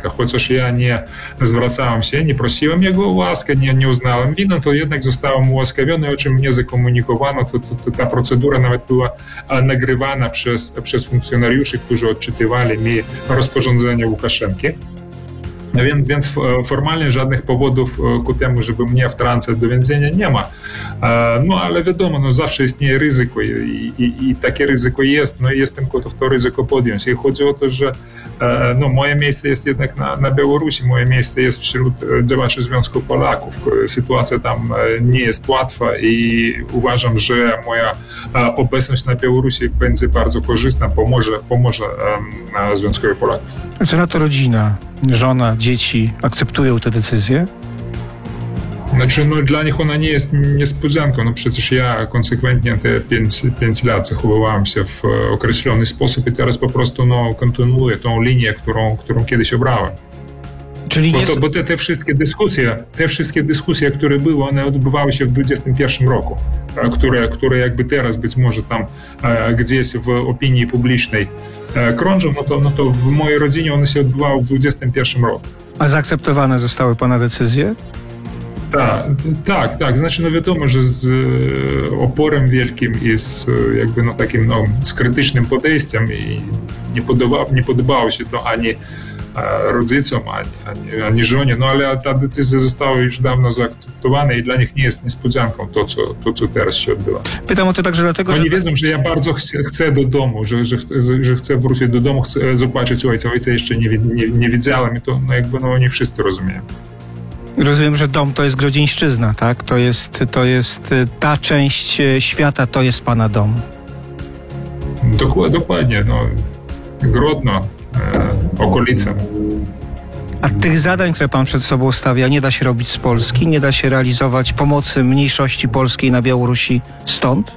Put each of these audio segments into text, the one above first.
Łukaszenka. Chociaż ja nie zwracałem się, nie prosiłem jego o łaskę, nie uznałem winy, to jednak zostałem ułaskawiony, o czym mnie zakomunikowano. Ta procedura nawet była nagrywana przez funkcjonariuszy, którzy odczytywali mi rozporządzenie Łukaszenki. Więc formalnie żadnych powodów ku temu, żeby mnie wtrącać do więzienia nie ma. No ale wiadomo, zawsze istnieje ryzyko i takie ryzyko jest, i jestem gotów to ryzyko podjąć. I chodzi o to, że moje miejsce jest jednak na Białorusi, moje miejsce jest wśród działaczy Związku Polaków. Sytuacja tam nie jest łatwa i uważam, że moja obecność na Białorusi będzie bardzo korzystna, pomoże Związkowi Polaków. Co na to rodzina, żona, dzieci akceptują tę decyzję? Znaczy, dla nich ona nie jest niespodzianką. Przecież ja konsekwentnie te 5 lat zachowywałem się w określony sposób i teraz po prostu kontynuuję tą linię, którą kiedyś obrałem. Czyli bo te wszystkie dyskusje, które były, one odbywały się w 2021 roku, które jakby teraz być może tam gdzieś w opinii publicznej krążą, to w mojej rodzinie one się odbywały w 2021 roku. A zaakceptowane zostały pana decyzje? Tak. Znaczy, wiadomo, że z oporem wielkim i z takim z krytycznym podejściem i nie podobało się to ani rodzicom, ani żonie, ale ta decyzja została już dawno zaakceptowana i dla nich nie jest niespodzianką to, co teraz się odbywa. Pytam o to także dlatego, że... Oni wiedzą, że ja bardzo chcę do domu, że chcę wrócić do domu, chcę zobaczyć ojca. Ojca jeszcze nie widziałem i to oni wszyscy rozumieją. Rozumiem, że dom to jest Grodzieńszczyzna, tak? To jest ta część świata, to jest pana dom. Dokładnie, Grodno, okolice. A tych zadań, które pan przed sobą stawia, nie da się robić z Polski? Nie da się realizować pomocy mniejszości polskiej na Białorusi stąd?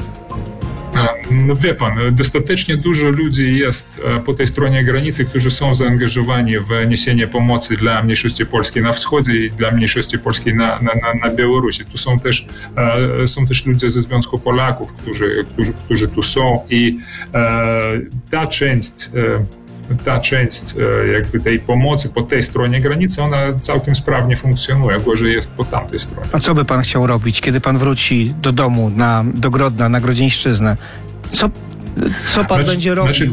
Wie pan, dostatecznie dużo ludzi jest po tej stronie granicy, którzy są zaangażowani w niesienie pomocy dla mniejszości polskiej na wschodzie i dla mniejszości polskiej na Białorusi. Tu są też ludzie ze Związku Polaków, którzy tu są i ta część jakby tej pomocy po tej stronie granicy, ona całkiem sprawnie funkcjonuje, gorzej jest po tamtej stronie. A co by pan chciał robić, kiedy pan wróci do domu, do Grodna, na Grodzieńszczyznę? Co pan będzie robił?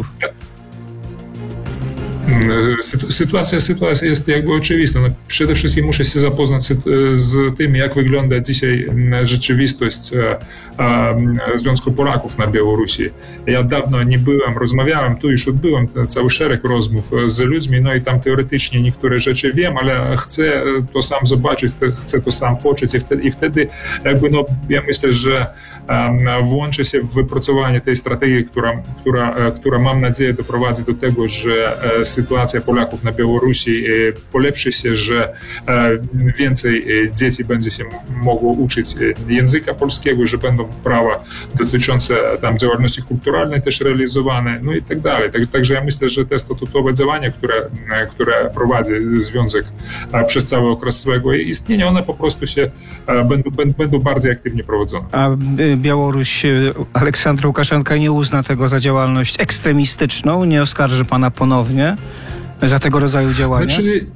Sytuacja jest jakby oczywista. Przede wszystkim muszę się zapoznać z tym, jak wygląda dzisiaj rzeczywistość Związku Polaków na Białorusi. Ja dawno nie byłem, rozmawiałem, tu już odbyłem cały szereg rozmów z ludźmi, i tam teoretycznie niektóre rzeczy wiem, ale chcę to sam zobaczyć, chcę to sam poczuć i wtedy ja myślę, że włączę się w wypracowanie tej strategii, która mam nadzieję doprowadzi do tego, że sytuacja Polaków na Białorusi polepszy się, że więcej dzieci będzie się mogło uczyć języka polskiego, że będą prawa dotyczące tam działalności kulturalnej też realizowane, i tak dalej. Także ja myślę, że te statutowe działania, które prowadzi Związek przez cały okres swojego istnienia, one po prostu się będą bardziej aktywnie prowadzone. A Białoruś, Aleksandr Łukaszenka nie uzna tego za działalność ekstremistyczną, nie oskarży pana ponownie za tego rodzaju działania?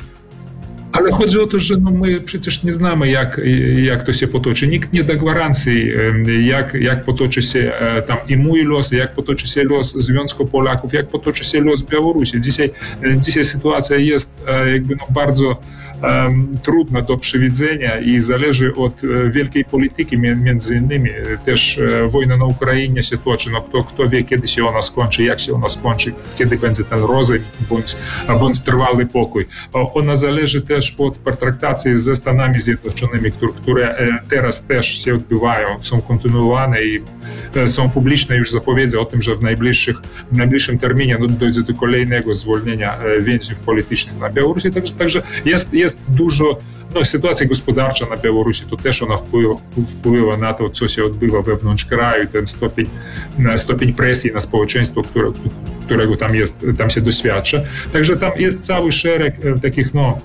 Ale chodzi o to, że my przecież nie znamy, jak to się potoczy. Nikt nie da gwarancji, jak potoczy się tam i mój los, jak potoczy się los Związku Polaków, jak potoczy się los Białorusi. Dzisiaj sytuacja jest bardzo trudna do przewidzenia i zależy od wielkiej polityki, między innymi też wojna na Ukrainie się toczy. Kto wie, kiedy się ona skończy, jak się ona skończy, kiedy będzie ten rozejm bądź trwały pokój. Ona zależy też od pertraktacji ze Stanami Zjednoczonymi, które teraz też się odbywają, są kontynuowane i są publiczne już zapowiedzi o tym, że w najbliższym terminie dojdzie do kolejnego zwolnienia więźniów politycznych na Białorusi. Także jest dużo, sytuacja gospodarcza na Białorusi, to też ona wpływa na to, co się odbywa wewnątrz kraju, ten stopień presji na społeczeństwo, którego tam się doświadcza. Także tam jest cały szereg takich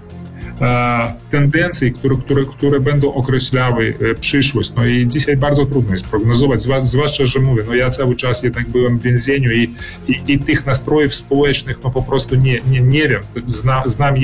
tendencji, które będą określały przyszłość. I dzisiaj bardzo trudno jest prognozować, zwłaszcza, że mówię, ja cały czas jednak byłem w więzieniu i tych nastrojów społecznych po prostu nie wiem. Znam